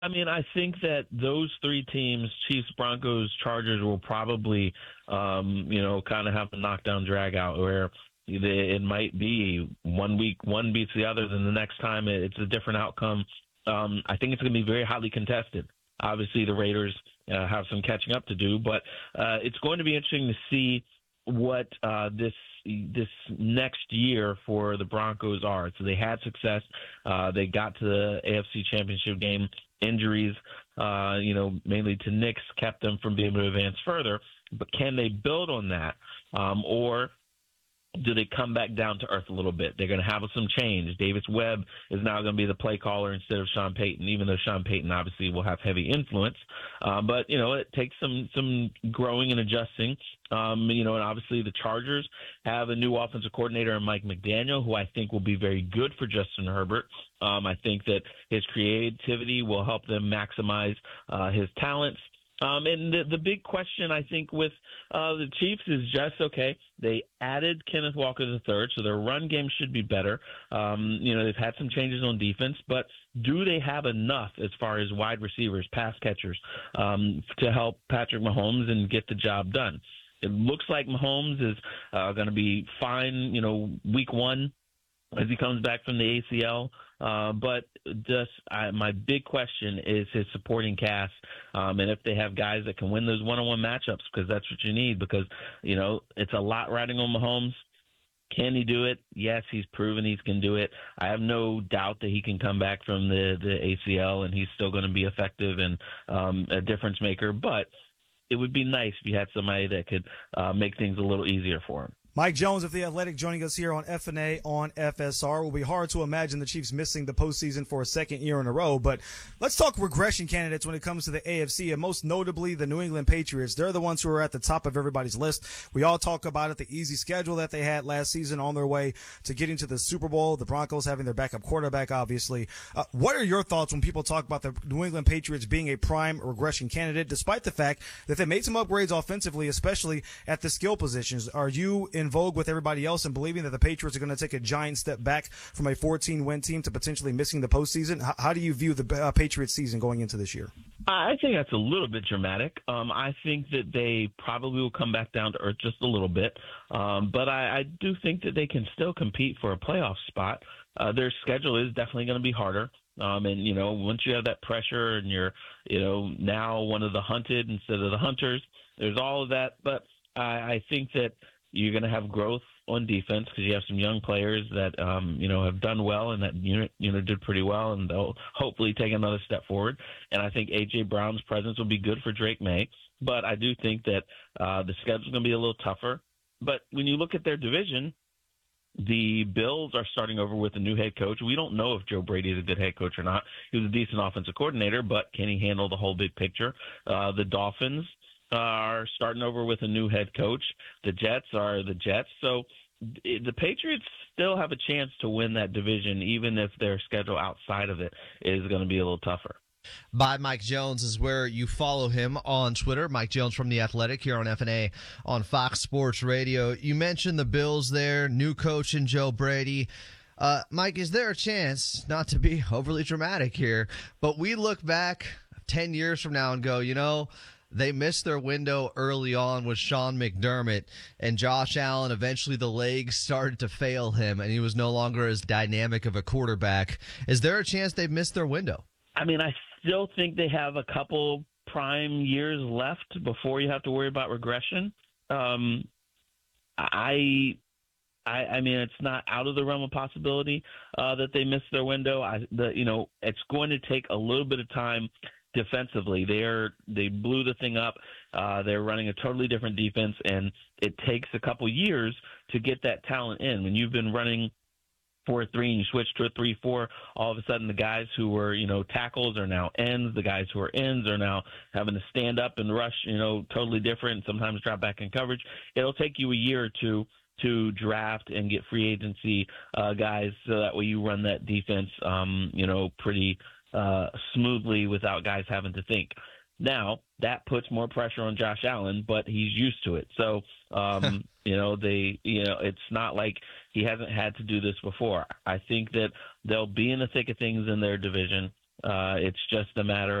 I mean, I think that those three teams, Chiefs, Broncos, Chargers, will probably, kind of have a knockdown drag out where it might be one week one beats the other, then the next time it's a different outcome. I think it's going to be very highly contested. Obviously, the Raiders have some catching up to do, but it's going to be interesting to see what this next year for the Broncos are. So they had success. They got to the AFC Championship game. Injuries, mainly to Knicks, kept them from being able to advance further. But can they build on that? Or do they come back down to earth a little bit? They're going to have some change. Davis Webb is now going to be the play caller instead of Sean Payton, even though Sean Payton obviously will have heavy influence. But it takes some growing and adjusting. And obviously the Chargers have a new offensive coordinator in Mike McDaniel, who I think will be very good for Justin Herbert. I think that his creativity will help them maximize his talents. And the big question, I think, with the Chiefs is just, okay, they added Kenneth Walker III, so their run game should be better. They've had some changes on defense, but do they have enough as far as wide receivers, pass catchers, to help Patrick Mahomes and get the job done? It looks like Mahomes is going to be fine, week one as he comes back from the ACL. But my big question is his supporting cast, and if they have guys that can win those one-on-one matchups, because that's what you need. Because it's a lot riding on Mahomes. Can he do it? Yes, he's proven he can do it. I have no doubt that he can come back from the ACL, and he's still going to be effective and a difference maker. But it would be nice if you had somebody that could make things a little easier for him. Mike Jones of The Athletic joining us here on FNA on FSR. It will be hard to imagine the Chiefs missing the postseason for a second year in a row, but let's talk regression candidates when it comes to the AFC, and most notably the New England Patriots. They're the ones who are at the top of everybody's list. We all talk about it, the easy schedule that they had last season on their way to getting to the Super Bowl, the Broncos having their backup quarterback, obviously. What are your thoughts when people talk about the New England Patriots being a prime regression candidate, despite the fact that they made some upgrades offensively, especially at the skill positions? Are you in vogue with everybody else and believing that the Patriots are going to take a giant step back from a 14-win team to potentially missing the postseason? How do you view the Patriots season going into this year? I think that's a little bit dramatic. I think that they probably will come back down to earth just a little bit. But I do think that they can still compete for a playoff spot. Their schedule is definitely going to be harder. Once you have that pressure and you're, now one of the hunted instead of the hunters, there's all of that. But I think that you're going to have growth on defense because you have some young players that, have done well, and that unit did pretty well, and they'll hopefully take another step forward. And I think A.J. Brown's presence will be good for Drake May. But I do think that the schedule's going to be a little tougher. But when you look at their division, the Bills are starting over with a new head coach. We don't know if Joe Brady is a good head coach or not. He was a decent offensive coordinator, but can he handle the whole big picture? The Dolphins are starting over with a new head coach. The Jets are the Jets. So the Patriots still have a chance to win that division, even if their schedule outside of it is going to be a little tougher. By Mike Jones is where you follow him on Twitter. Mike Jones from The Athletic here on FNA on Fox Sports Radio. You mentioned the Bills there, new coach in Joe Brady. Mike, is there a chance, not to be overly dramatic here, but we look back 10 years from now and go, they missed their window early on with Sean McDermott and Josh Allen. Eventually the legs started to fail him and he was no longer as dynamic of a quarterback. Is there a chance they've missed their window? I mean, I still think they have a couple prime years left before you have to worry about regression. I mean, it's not out of the realm of possibility that they missed their window. It's going to take a little bit of time defensively. They blew the thing up. They're running a totally different defense, and it takes a couple years to get that talent in. When you've been running 4-3 and you switch to a 3-4, all of a sudden the guys who were, tackles are now ends. The guys who are ends are now having to stand up and rush, totally different, sometimes drop back in coverage. It'll take you a year or two to draft and get free agency guys so that way you run that defense, pretty smoothly without guys having to think. Now, that puts more pressure on Josh Allen, but he's used to it. So, it's not like he hasn't had to do this before. I think that they'll be in the thick of things in their division. It's just a matter